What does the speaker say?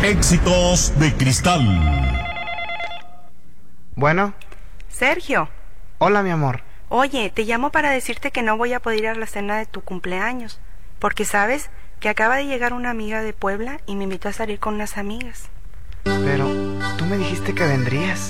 Éxitos de Cristal. Bueno. Sergio. Hola, mi amor. Oye, te llamo para decirte que no voy a poder ir a la cena de tu cumpleaños, porque sabes que acaba de llegar una amiga de Puebla y me invitó a salir con unas amigas. Pero tú me dijiste que vendrías.